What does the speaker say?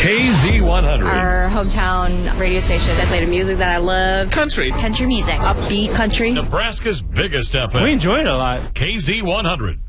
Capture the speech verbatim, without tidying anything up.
K Z one hundred. Our hometown radio station. I play the music that I love. Country. Country music. Upbeat country. Nebraska's biggest F M. We enjoy it a lot. K Z one hundred.